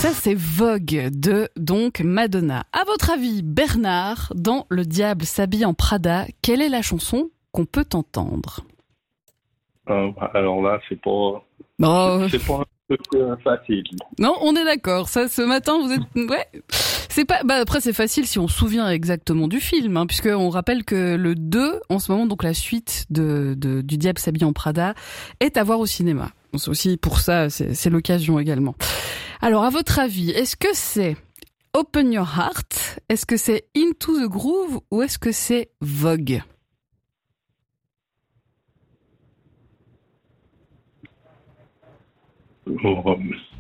Ça, c'est Vogue de, donc, Madonna. À votre avis, Bernard, dans Le diable s'habille en Prada, quelle est la chanson qu'on peut entendre? Alors là, c'est pas Oh, un truc facile. non, on est d'accord. Ça, ce matin, vous êtes, ouais. C'est pas, après, c'est facile si on se souvient exactement du film, hein, puisque on rappelle que le 2, en ce moment, donc la suite du Diable s'habille en Prada, est à voir au cinéma. C'est aussi pour ça, c'est l'occasion également. Alors, à votre avis, est-ce que c'est Open Your Heart? Est-ce que c'est Into the Groove? Ou est-ce que c'est Vogue? Oh,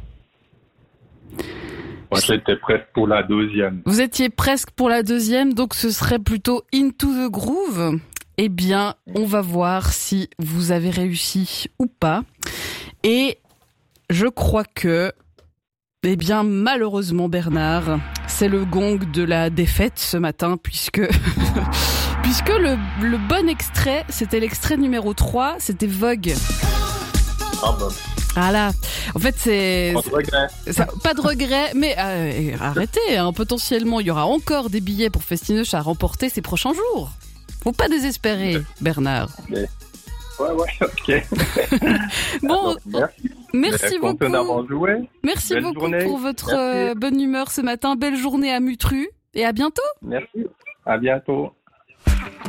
moi, j'étais presque pour la deuxième. Vous étiez presque pour la deuxième, donc ce serait plutôt Into the Groove. Eh bien, on va voir si vous avez réussi ou pas. Et je crois que, eh bien, malheureusement, Bernard, c'est le gong de la défaite ce matin, puisque le bon extrait, c'était l'extrait numéro 3, c'était Vogue. Ah ben, Voilà. En fait, c'est... pas de regret. Pas de regret, mais arrêtez, hein, potentiellement, il y aura encore des billets pour Festinoche à remporter ces prochains jours. Faut pas désespérer, Bernard. Ouais, ok. Bon, Alors, merci beaucoup. Content d'avoir joué. Merci Belle beaucoup journée. pour votre Merci. bonne humeur ce matin. Belle journée à Mutru et à bientôt. Merci. À bientôt.